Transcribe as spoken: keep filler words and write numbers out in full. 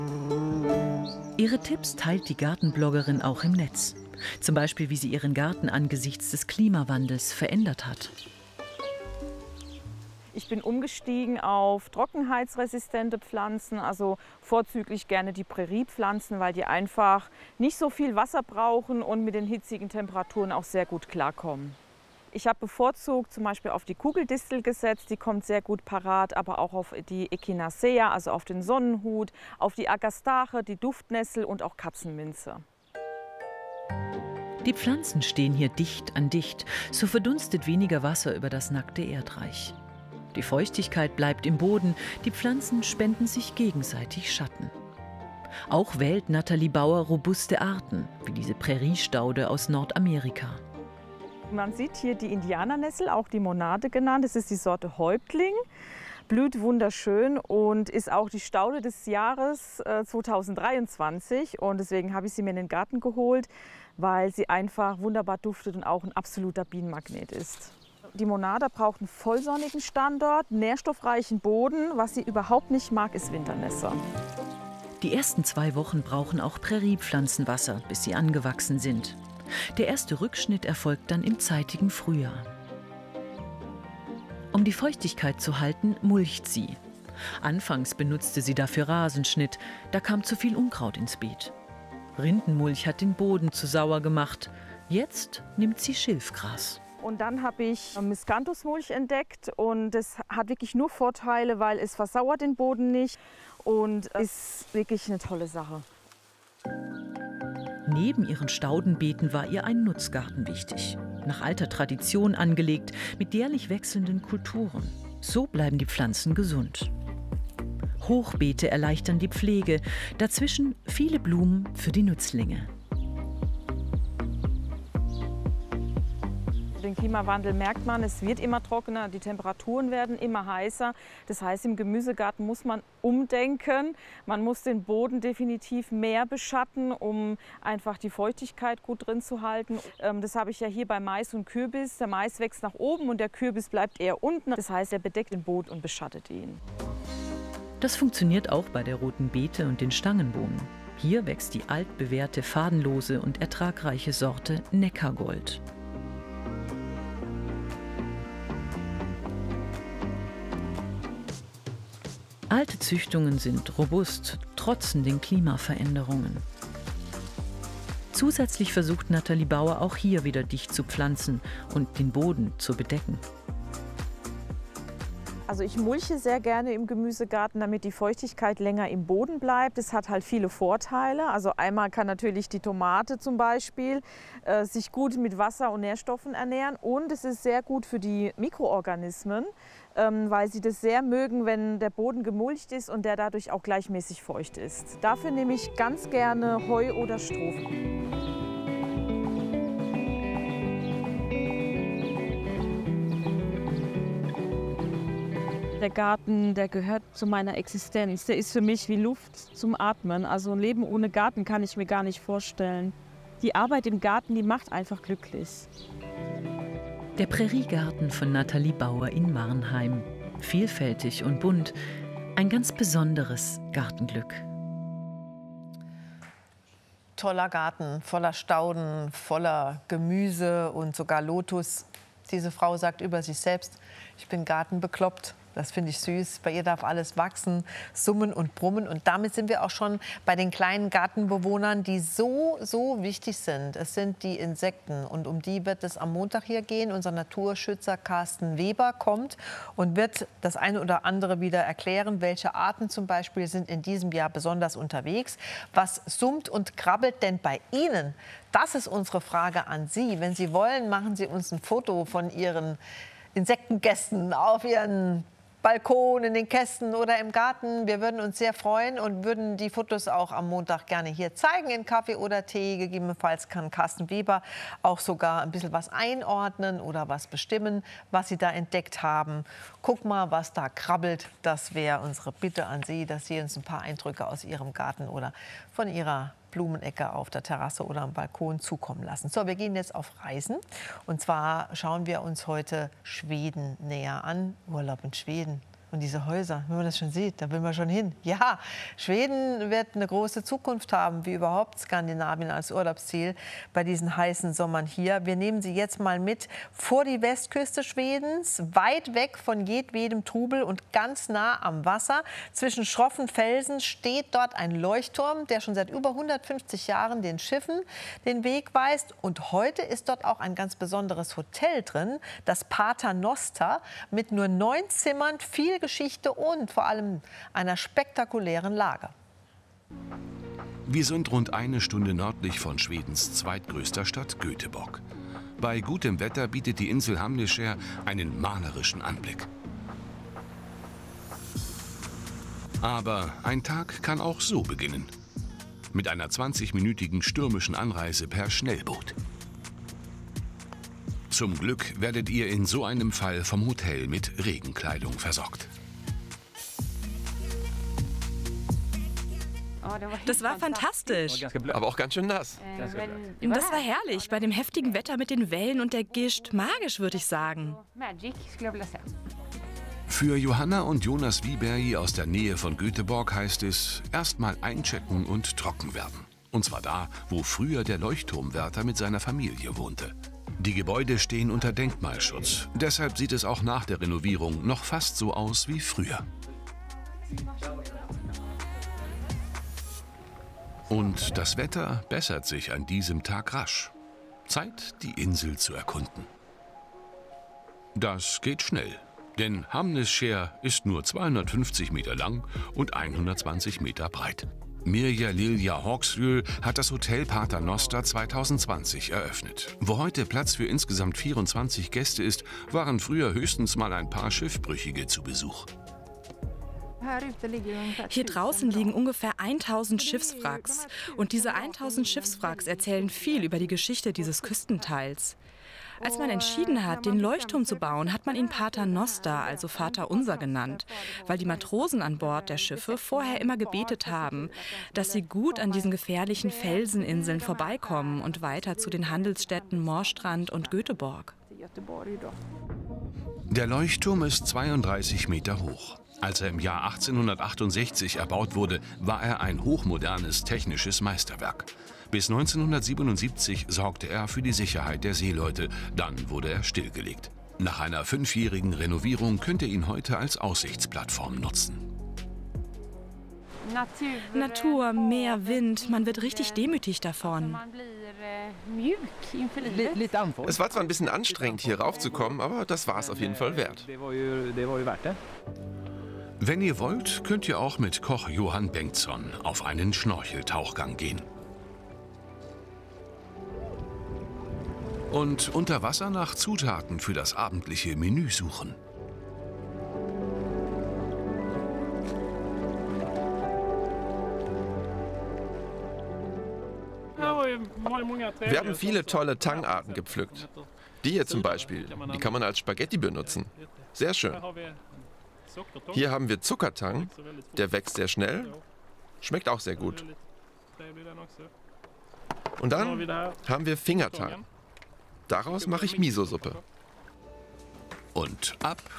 Ihre Tipps teilt die Gartenbloggerin auch im Netz. Zum Beispiel, wie sie ihren Garten angesichts des Klimawandels verändert hat. Ich bin umgestiegen auf trockenheitsresistente Pflanzen, also vorzüglich gerne die Präriepflanzen, weil die einfach nicht so viel Wasser brauchen und mit den hitzigen Temperaturen auch sehr gut klarkommen. Ich habe bevorzugt zum Beispiel auf die Kugeldistel gesetzt, die kommt sehr gut parat, aber auch auf die Echinacea, also auf den Sonnenhut, auf die Agastache, die Duftnessel und auch Katzenminze. Die Pflanzen stehen hier dicht an dicht, so verdunstet weniger Wasser über das nackte Erdreich. Die Feuchtigkeit bleibt im Boden, die Pflanzen spenden sich gegenseitig Schatten. Auch wählt Nathalie Bauer robuste Arten, wie diese Präriestaude aus Nordamerika. Man sieht hier die Indianernessel, auch die Monade genannt. Das ist die Sorte Häuptling. Blüht wunderschön und ist auch die Staude des Jahres äh, zweitausenddreiundzwanzig. Und deswegen habe ich sie mir in den Garten geholt, weil sie einfach wunderbar duftet und auch ein absoluter Bienenmagnet ist. Die Monade braucht einen vollsonnigen Standort, nährstoffreichen Boden. Was sie überhaupt nicht mag, ist Winternässe. Die ersten zwei Wochen brauchen auch Präriepflanzen Wasser, bis sie angewachsen sind. Der erste Rückschnitt erfolgt dann im zeitigen Frühjahr. Um die Feuchtigkeit zu halten, mulcht sie. Anfangs benutzte sie dafür Rasenschnitt, da kam zu viel Unkraut ins Beet. Rindenmulch hat den Boden zu sauer gemacht. Jetzt nimmt sie Schilfgras. Und dann habe ich Miscanthusmulch entdeckt und das hat wirklich nur Vorteile, weil es versauert den Boden nicht und ist wirklich eine tolle Sache. Neben ihren Staudenbeeten war ihr ein Nutzgarten wichtig. Nach alter Tradition angelegt, mit jährlich wechselnden Kulturen. So bleiben die Pflanzen gesund. Hochbeete erleichtern die Pflege, dazwischen viele Blumen für die Nützlinge. Den Klimawandel merkt man, es wird immer trockener, die Temperaturen werden immer heißer. Das heißt, im Gemüsegarten muss man umdenken. Man muss den Boden definitiv mehr beschatten, um einfach die Feuchtigkeit gut drin zu halten. Das habe ich ja hier bei Mais und Kürbis. Der Mais wächst nach oben und der Kürbis bleibt eher unten. Das heißt, er bedeckt den Boden und beschattet ihn. Das funktioniert auch bei der roten Beete und den Stangenbohnen. Hier wächst die altbewährte, fadenlose und ertragreiche Sorte Neckargold. Alte Züchtungen sind robust, trotzen den Klimaveränderungen. Zusätzlich versucht Nathalie Bauer auch hier wieder dicht zu pflanzen und den Boden zu bedecken. Also ich mulche sehr gerne im Gemüsegarten, damit die Feuchtigkeit länger im Boden bleibt. Das hat halt viele Vorteile. Also einmal kann natürlich die Tomate zum Beispiel äh, sich gut mit Wasser und Nährstoffen ernähren. Und es ist sehr gut für die Mikroorganismen, ähm, weil sie das sehr mögen, wenn der Boden gemulcht ist und der dadurch auch gleichmäßig feucht ist. Dafür nehme ich ganz gerne Heu oder Stroh. Der Garten, der gehört zu meiner Existenz. Der ist für mich wie Luft zum Atmen. Also ein Leben ohne Garten kann ich mir gar nicht vorstellen. Die Arbeit im Garten, die macht einfach glücklich. Der Präriegarten von Nathalie Bauer in Marnheim. Vielfältig und bunt. Ein ganz besonderes Gartenglück. Toller Garten, voller Stauden, voller Gemüse und sogar Lotus. Diese Frau sagt über sich selbst, ich bin gartenbekloppt. Das finde ich süß. Bei ihr darf alles wachsen, summen und brummen. Und damit sind wir auch schon bei den kleinen Gartenbewohnern, die so, so wichtig sind. Es sind die Insekten. Und um die wird es am Montag hier gehen. Unser Naturschützer Carsten Weber kommt und wird das eine oder andere wieder erklären. Welche Arten zum Beispiel sind in diesem Jahr besonders unterwegs? Was summt und krabbelt denn bei Ihnen? Das ist unsere Frage an Sie. Wenn Sie wollen, machen Sie uns ein Foto von Ihren Insektengästen auf Ihren Balkon, in den Kästen oder im Garten. Wir würden uns sehr freuen und würden die Fotos auch am Montag gerne hier zeigen in Kaffee oder Tee. Gegebenenfalls kann Carsten Weber auch sogar ein bisschen was einordnen oder was bestimmen, was Sie da entdeckt haben. Guck mal, was da krabbelt. Das wäre unsere Bitte an Sie, dass Sie uns ein paar Eindrücke aus Ihrem Garten oder von Ihrer Blumenecke auf der Terrasse oder am Balkon zukommen lassen. So, wir gehen jetzt auf Reisen. Und zwar schauen wir uns heute Schweden näher an. Urlaub in Schweden. Und diese Häuser, wenn man das schon sieht, da will man schon hin. Ja, Schweden wird eine große Zukunft haben, wie überhaupt Skandinavien als Urlaubsziel bei diesen heißen Sommern hier. Wir nehmen Sie jetzt mal mit vor die Westküste Schwedens, weit weg von jedwedem Trubel und ganz nah am Wasser. Zwischen schroffen Felsen steht dort ein Leuchtturm, der schon seit über hundertfünfzig Jahren den Schiffen den Weg weist. Und heute ist dort auch ein ganz besonderes Hotel drin, das Pater Noster, mit nur neun Zimmern, viel Geschichte und vor allem einer spektakulären Lage. Wir sind rund eine Stunde nördlich von Schwedens zweitgrößter Stadt Göteborg. Bei gutem Wetter bietet die Insel Hamneskär einen malerischen Anblick. Aber ein Tag kann auch so beginnen. Mit einer zwanzigminütigen stürmischen Anreise per Schnellboot. Zum Glück werdet ihr in so einem Fall vom Hotel mit Regenkleidung versorgt. Das war fantastisch. Aber auch ganz schön nass. Das war herrlich, bei dem heftigen Wetter mit den Wellen und der Gischt. Magisch, würde ich sagen. Für Johanna und Jonas Wiberg aus der Nähe von Göteborg heißt es, erstmal einchecken und trocken werden. Und zwar da, wo früher der Leuchtturmwärter mit seiner Familie wohnte. Die Gebäude stehen unter Denkmalschutz. Deshalb sieht es auch nach der Renovierung noch fast so aus wie früher. Und das Wetter bessert sich an diesem Tag rasch. Zeit, die Insel zu erkunden. Das geht schnell, denn Hamneskär ist nur zweihundertfünfzig Meter lang und hundertzwanzig Meter breit. Mirja Lilja Hawksrud hat das Hotel Pater Noster zweitausendzwanzig eröffnet. Wo heute Platz für insgesamt vierundzwanzig Gäste ist, waren früher höchstens mal ein paar Schiffbrüchige zu Besuch. Hier draußen liegen ungefähr tausend Schiffswracks. Und diese tausend Schiffswracks erzählen viel über die Geschichte dieses Küstenteils. Als man entschieden hat, den Leuchtturm zu bauen, hat man ihn Pater Noster, also Vater Unser, genannt, weil die Matrosen an Bord der Schiffe vorher immer gebetet haben, dass sie gut an diesen gefährlichen Felseninseln vorbeikommen und weiter zu den Handelsstädten Morstrand und Göteborg. Der Leuchtturm ist zweiunddreißig Meter hoch. Als er im Jahr achtzehnhundertachtundsechzig erbaut wurde, war er ein hochmodernes technisches Meisterwerk. Bis neunzehnhundertsiebenundsiebzig sorgte er für die Sicherheit der Seeleute. Dann wurde er stillgelegt. Nach einer fünfjährigen Renovierung könnt ihr ihn heute als Aussichtsplattform nutzen. Natur, Meer, Wind, man wird richtig demütig davon. Es war zwar ein bisschen anstrengend, hier raufzukommen, aber das war es auf jeden Fall wert. Wenn ihr wollt, könnt ihr auch mit Koch Johann Bengtsson auf einen Schnorcheltauchgang gehen. Und unter Wasser nach Zutaten für das abendliche Menü suchen. Wir haben viele tolle Tangarten gepflückt. Die hier zum Beispiel, die kann man als Spaghetti benutzen. Sehr schön. Hier haben wir Zuckertang, der wächst sehr schnell, schmeckt auch sehr gut. Und dann haben wir Fingertang. Daraus mache ich Miso-Suppe. Und ab